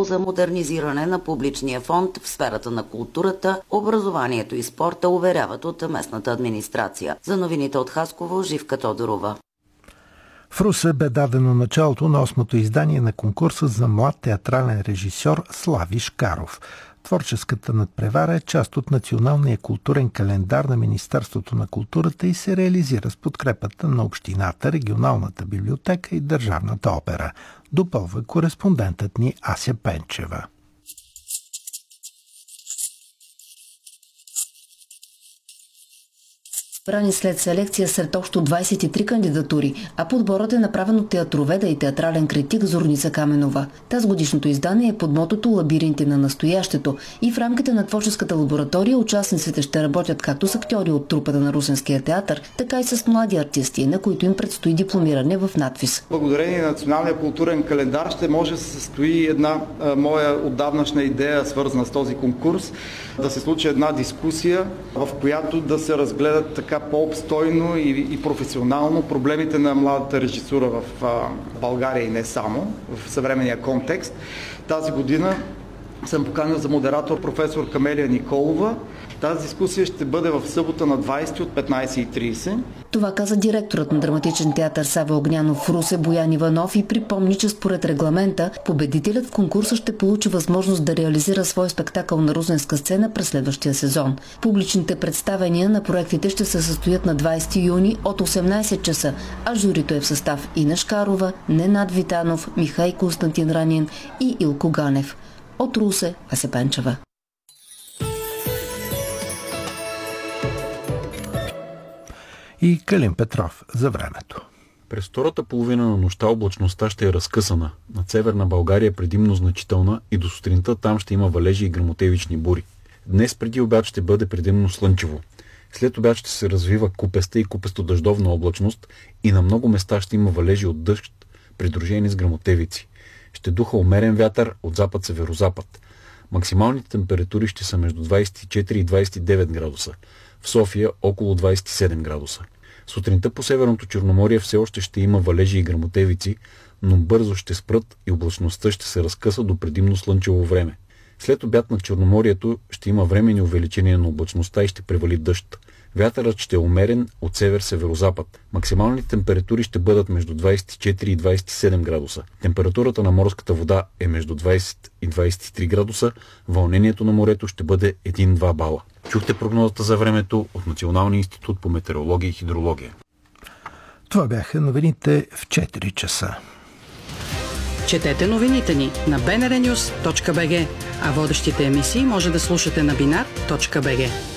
за модернизиране на публичния фонд в сферата на културата, образованието и спорта, уверяват от местната администрация. За новините от Хасково, Живка Тодорова. В Русе бе дадено началото на 8-то издание на конкурса за млад театрален режисьор Слави Шкаров. Творческата надпревара е част от националния културен календар на Министерството на културата и се реализира с подкрепата на общината, регионалната библиотека и Държавната опера. Допълва кореспондентът ни Ася Пенчева. Брани след селекция сред общо 23 кандидатури, а подборът е направен от театроведа и театрален критик Зорница Каменова. Тази годишното издание е под мотото "Лабиринти на настоящето" и в рамките на творческата лаборатория участниците ще работят както с актьори от трупата на Русенския театър, така и с млади артисти, на които им предстои дипломиране в надпис. Благодарение на националния културен календар ще може да се състои една моя отдавнашна идея, свързана с този конкурс, да се случи една дискусия, в която да се разгледат така по-обстойно и професионално проблемите на младата режисура в България и не само, в съвременния контекст. Тази година съм поканил за модератор професор Камелия Николова. Тази дискусия ще бъде в събота на 20 от 15:30. Това каза директорът на драматичен театър Сава Огнянов в Русе Боян Иванов и припомни, че според регламента победителят в конкурса ще получи възможност да реализира свой спектакъл на русенска сцена през следващия сезон. Публичните представения на проектите ще се състоят на 20 юни от 18 часа, а журито е в състав Ина Шкарова, Ненад Витанов, Михай Константин Ранин и Илко Ганев. От Русе, Ася Пенчева. И Калин Петров за времето. През втората половина на нощта облачността ще е разкъсана. Над северна България е предимно значителна и до сутринта там ще има валежи и гръмотевични бури. Днес преди обяд ще бъде предимно слънчево. След обяд ще се развива купеста и купесто-дъждовна облачност и на много места ще има валежи от дъжд, придружени с гръмотевици. Ще духа умерен вятър от запад-северозапад. Максималните температури ще са между 24 и 29 градуса. В София около 27 градуса. Сутринта по Северното Черноморие все още ще има валежи и гръмотевици, но бързо ще спрат и облачността ще се разкъса до предимно слънчево време. След обяд на Черноморието ще има временни увеличения на облачността и ще превали дъжд. Вятърът ще е умерен от север-северозапад. Максималните температури ще бъдат между 24 и 27 градуса. Температурата на морската вода е между 20 и 23 градуса. Вълнението на морето ще бъде 1-2 бала. Чухте прогнозата за времето от Националния институт по метеорология и хидрология. Това бяха новините в 4 часа. Четете новините ни на bnrnews.bg, а водещите емисии може да слушате на binar.bg.